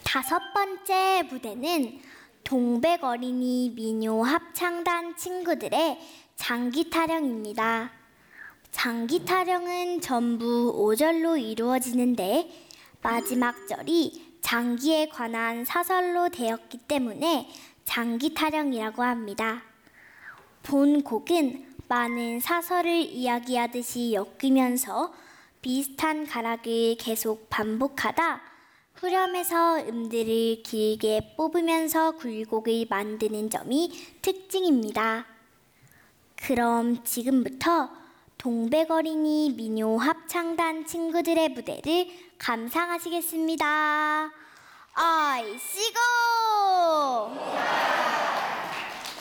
5번째 무대는 동백어린이 민요 합창단 친구들의 장기 타령입니다. 장기 타령은 전부 5절로 이루어지는데 마지막 절이 장기에 관한 사설로 되었기 때문에 장기 타령이라고 합니다. 본 곡은 많은 사설을 이야기하듯이 엮이면서 비슷한 가락을 계속 반복하다 후렴에서 음들을 길게 뽑으면서 굴곡을 만드는 점이 특징입니다. 그럼 지금부터 동백어린이 민요 합창단 친구들의 무대를 감상하시겠습니다. 아이씨고!